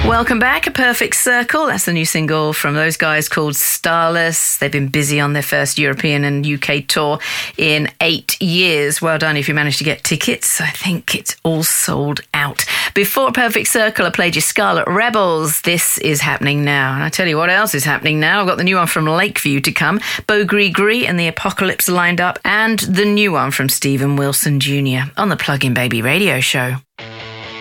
Welcome back, A Perfect Circle. That's the new single from those guys called Starless. They've been busy on their first European and UK tour in 8 years. Well done if you managed to get tickets. I think it's all sold out. Before A Perfect Circle, I played you Scarlet Rebels. This is happening now. And I tell you what else is happening now. I've got the new one from Lakeview to come. Beau Gris and the Apocalypse lined up. And the new one from Stephen Wilson Jr. on the Plug-in Baby radio show.